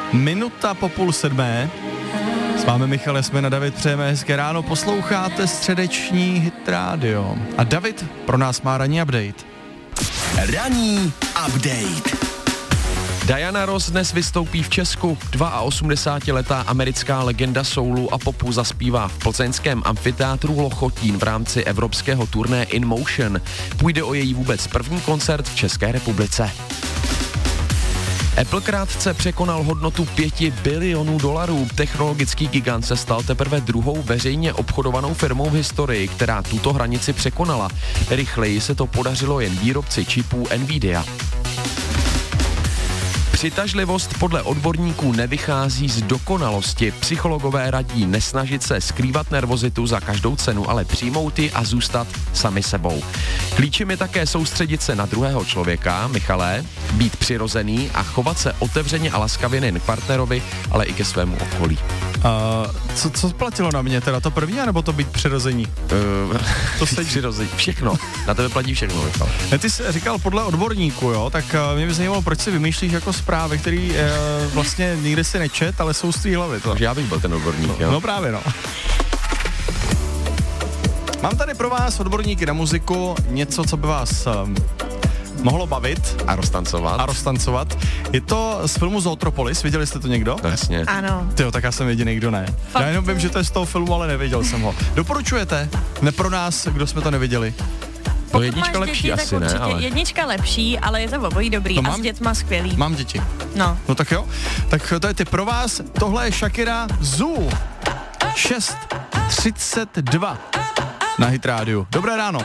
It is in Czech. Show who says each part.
Speaker 1: Minuta po 6:30. S vámi Michal, jsme na David, přejeme hezké ráno, posloucháte středeční Hit Radio. A David pro nás má ranní update.
Speaker 2: Ranní update.
Speaker 3: Diana Ross dnes vystoupí v Česku. 82letá americká legenda soulu a popu zaspívá v plzeňském amfiteátru Lochotín v rámci evropského turné In Motion. Půjde o její vůbec první koncert v České republice. Apple krátce překonal hodnotu $5 bilionů. Technologický gigant se stal teprve druhou veřejně obchodovanou firmou v historii, která tuto hranici překonala. Rychleji se to podařilo jen výrobci čipů Nvidia. Přitažlivost podle odborníků nevychází z dokonalosti. Psychologové radí nesnažit se skrývat nervozitu za každou cenu, ale přijmout ji a zůstat sami sebou. Klíčem je také soustředit se na druhého člověka, Michale, být přirozený a chovat se otevřeně a laskavě nejen k partnerovi, ale i ke svému okolí.
Speaker 1: Co platilo na mě, teda to první, nebo to být přirození?
Speaker 3: To se přirození, všechno. Na tebe platí všechno, Michal.
Speaker 1: Ty jsi říkal podle odborníků, jo, tak mě by zajímalo, proč si vymýšlíš jako zprávy, který vlastně nikdy si nečet, ale jsou z tvý hlavy.
Speaker 3: Takže já bych byl ten odborník, jo?
Speaker 1: No právě, no. Mám tady pro vás odborníky na muziku, něco, co by vás mohlo bavit.
Speaker 3: A roztancovat.
Speaker 1: Je to z filmu Zootropolis, viděli jste to někdo?
Speaker 3: No, jasně.
Speaker 4: Ano.
Speaker 1: Tyjo, tak já jsem jediný, kdo ne.
Speaker 4: Fakt?
Speaker 1: Já jenom vím, že to je z toho filmu, ale neviděl jsem ho. Doporučujete? Ne pro nás, kdo jsme to neviděli.
Speaker 3: To jednička lepší
Speaker 4: děti,
Speaker 3: asi, ne? Ale...
Speaker 4: Jednička lepší, ale je to obojí dobrý
Speaker 1: To
Speaker 4: a s dětma skvělý.
Speaker 1: Mám děti.
Speaker 4: No.
Speaker 1: No tak jo. Tak to je ty pro vás. Tohle je Shakira Zoo. 6:32 na Hit Radio. Dobré ráno.